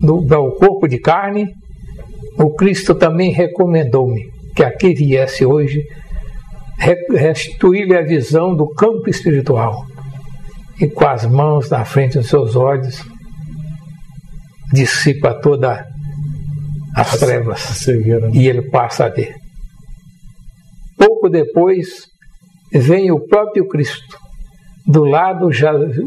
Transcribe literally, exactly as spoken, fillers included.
do meu corpo de carne, o Cristo também recomendou-me que aqui viesse hoje restituir-lhe a visão do campo espiritual. E com as mãos na frente dos seus olhos, dissipa toda as trevas e ele passa a ver. Pouco depois, vem o próprio Cristo, do lado já